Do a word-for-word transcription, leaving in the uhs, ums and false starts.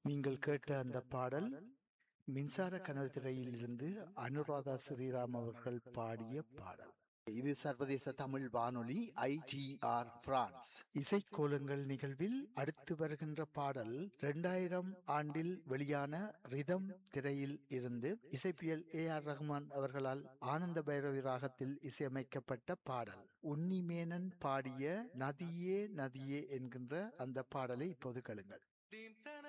நீங்கள் கேட்ட அந்த பாடல் மின்சார கனவு திரையில் இருந்து அனுராதா ஸ்ரீராம் அவர்கள் பாடிய பாடல். இது சர்வதேச தமிழ் வானொலி ஐ டி ஆர் பிரான்ஸ். இசைக்கோலங்கள் நிகழ்வில் அடுத்து வருகின்ற பாடல் இரண்டாயிரம் ஆண்டில் வெளியான ரிதம் திரையில் இருந்து இசைப்பியல் ஏ ஆர் ரஹ்மான் அவர்களால் ஆனந்த பைரவி ராகத்தில் இசையமைக்கப்பட்ட பாடல். உன்னிமேனன் பாடிய நதியே நதியே என்கின்ற அந்த பாடலை இப்போது கேளுங்கள்.